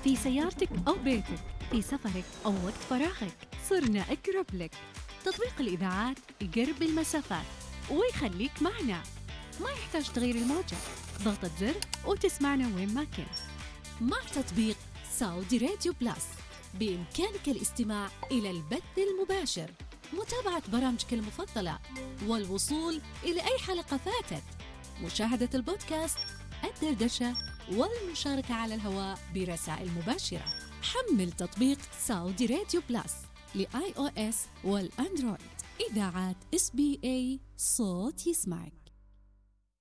في سيارتك أو بيتك، في سفرك أو وقت فراغك، صرنا أقرب لك. تطبيق الإذاعات يقرب المسافات ويخليك معنا، ما يحتاج تغيير الموجة، ضغطة زر وتسمعنا وين ما كنت. مع تطبيق سعودي راديو بلس بإمكانك الاستماع إلى البث المباشر، متابعة برامجك المفضلة، والوصول إلى أي حلقة فاتت، مشاهدة البودكاست، الدردشة، والمشاركة على الهواء برسائل مباشرة. حمل تطبيق سعودي راديو بلس لآي أو إس والأندرويد. إذاعات SBS صوت يسمعك.